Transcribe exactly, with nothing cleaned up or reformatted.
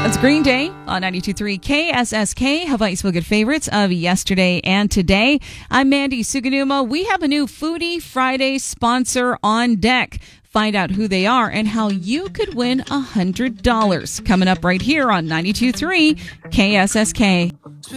That's Green Day on ninety-two point three K S S K, Hawaii's Feel Good favorites of yesterday and today. I'm Mandy Suganuma. We have a new Foodie Friday sponsor on deck. Find out who they are and how you could win one hundred dollars. Coming up right here on ninety-two point three K S S K.